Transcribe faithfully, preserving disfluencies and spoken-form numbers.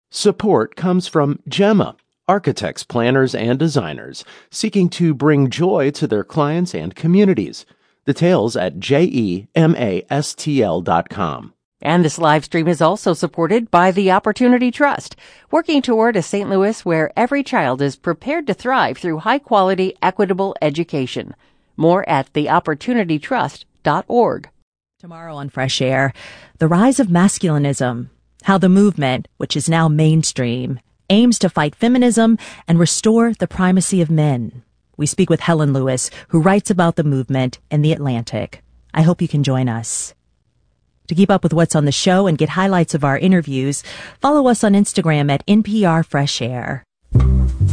Support comes from Gemma, architects, planners, and designers seeking to bring joy to their clients and communities. Details at gemastl dot com. And this live stream is also supported by the Opportunity Trust, working toward a Saint Louis where every child is prepared to thrive through high-quality, equitable education. More at the opportunity trust dot org. Tomorrow on Fresh Air, the rise of masculinism, how the movement, which is now mainstream, aims to fight feminism and restore the primacy of men. We speak with Helen Lewis, who writes about the movement in The Atlantic. I hope you can join us. To keep up with what's on the show and get highlights of our interviews, follow us on Instagram at N P R Fresh Air.